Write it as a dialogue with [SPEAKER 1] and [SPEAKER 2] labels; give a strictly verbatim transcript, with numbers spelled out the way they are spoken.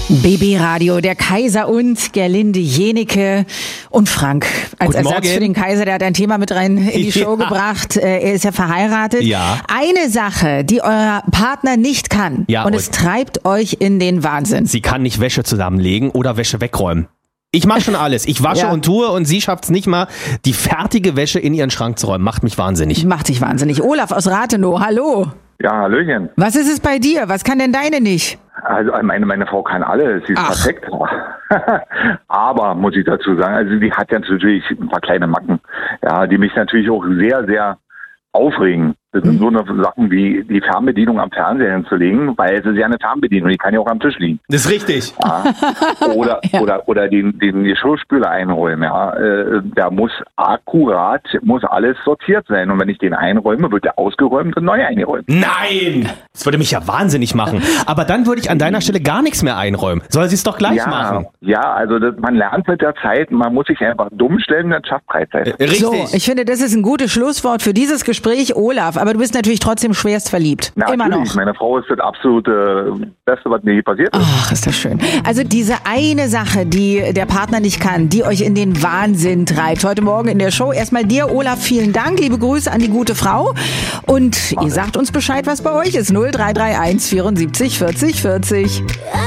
[SPEAKER 1] B B Radio, der Kaiser und Gerlinde Jenecke und Frank als
[SPEAKER 2] Guten
[SPEAKER 1] Ersatz
[SPEAKER 2] Morgen.
[SPEAKER 1] für den Kaiser, der hat ein Thema mit rein in die Show
[SPEAKER 2] Ja.
[SPEAKER 1] gebracht. Äh, Er ist ja verheiratet.
[SPEAKER 2] Ja.
[SPEAKER 1] Eine Sache, die euer Partner nicht kann
[SPEAKER 2] Ja,
[SPEAKER 1] und
[SPEAKER 2] und-
[SPEAKER 1] es treibt euch in den Wahnsinn.
[SPEAKER 2] Sie kann nicht Wäsche zusammenlegen oder Wäsche wegräumen. Ich mache schon alles. Ich wasche
[SPEAKER 1] Ja.
[SPEAKER 2] und tue und sie schafft es nicht mal, die fertige Wäsche in ihren Schrank zu räumen. Macht mich wahnsinnig.
[SPEAKER 1] Macht dich wahnsinnig. Olaf aus Rathenow, hallo.
[SPEAKER 3] Ja, Hallöchen.
[SPEAKER 1] Was ist es bei dir? Was kann denn deine nicht?
[SPEAKER 3] Also meine, meine Frau kann alles, sie ist
[SPEAKER 1] Ach.
[SPEAKER 3] perfekt. Aber, muss ich dazu sagen, also die hat ja natürlich ein paar kleine Macken, ja, die mich natürlich auch sehr, sehr aufregen. Das sind so eine Sachen wie die Fernbedienung am Fernseher hinzulegen, weil es ist ja eine Fernbedienung, die kann ja auch am Tisch liegen.
[SPEAKER 2] Das ist richtig.
[SPEAKER 3] Ja. Oder,
[SPEAKER 1] Ja.
[SPEAKER 3] oder, oder den, den Geschirrspüler einräumen, ja. Äh, Da muss akkurat, muss alles sortiert sein. Und wenn ich den einräume, wird der ausgeräumt und neu eingeräumt.
[SPEAKER 2] Nein! Das würde mich ja wahnsinnig machen. Aber dann würde ich an deiner Stelle gar nichts mehr einräumen. Soll sie es doch gleich
[SPEAKER 3] Ja,
[SPEAKER 2] machen?
[SPEAKER 3] ja, also das, man lernt mit der Zeit, man muss sich einfach dumm stellen, dann schafft Freizeit.
[SPEAKER 2] Äh, Richtig.
[SPEAKER 1] So, ich finde, das ist ein gutes Schlusswort für dieses Gespräch, Olaf. Aber du bist natürlich trotzdem schwerst verliebt.
[SPEAKER 3] Na,
[SPEAKER 1] Immer
[SPEAKER 3] natürlich,
[SPEAKER 1] noch.
[SPEAKER 3] meine Frau ist das absolute Beste, was mir je passiert ist.
[SPEAKER 1] Ach, ist das schön. Also diese eine Sache, die der Partner nicht kann, die euch in den Wahnsinn treibt. Heute Morgen in der Show. Erstmal dir, Olaf, vielen Dank. Liebe Grüße an die gute Frau. Und ihr sagt uns Bescheid, was bei euch ist. null drei drei eins vierundsiebzig vierzig vierzig.